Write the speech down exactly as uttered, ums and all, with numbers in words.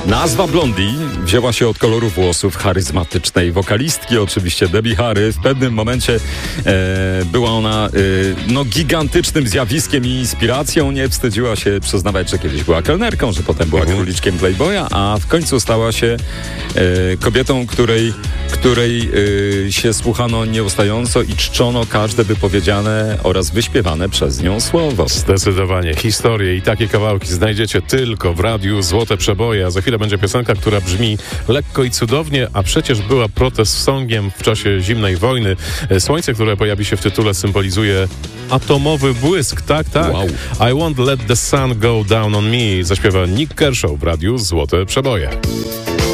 Nazwa Blondie wzięła się od koloru włosów charyzmatycznej wokalistki, oczywiście Debbie Harry. W pewnym momencie e, była ona e, no, gigantycznym zjawiskiem i inspiracją. Nie wstydziła się przyznawać, że kiedyś była kelnerką, że potem była Mhm. króliczkiem Playboya, a w końcu stała się e, kobietą, której, której e, się słuchano nieustająco i czczono każde wypowiedziane oraz wyśpiewane przez nią słowo. Zdecydowanie. Historie i takie kawałki znajdziecie tylko w radiu Złote Przeboje, a za chwilę będzie piosenka, która brzmi lekko i cudownie, a przecież była protest songiem w czasie zimnej wojny. Słońce, które pojawi się w tytule, symbolizuje atomowy błysk. Tak, tak. Wow. I won't let the sun go down on me, zaśpiewa Nick Kershaw w radiu Złote Przeboje.